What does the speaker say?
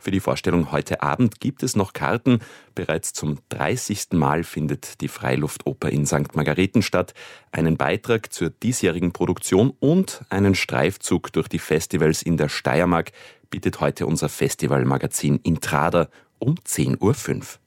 Für die Vorstellung heute Abend gibt es noch Karten. Bereits zum 30. Mal findet die Freiluftoper in St. Margarethen statt. Einen Beitrag zur diesjährigen Produktion und einen Streifzug durch die Festivals in der Steiermark bietet heute unser Festivalmagazin Intrada um 10.05 Uhr.